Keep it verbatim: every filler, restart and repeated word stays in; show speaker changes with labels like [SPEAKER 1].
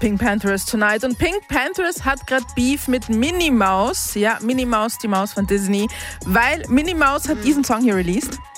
[SPEAKER 1] Pink Panthers Tonight. Und Pink Panthers hat gerade Beef mit Minnie Maus. Ja, Minnie Maus, die Maus von Disney. Weil Minnie Maus hat diesen Song hier released.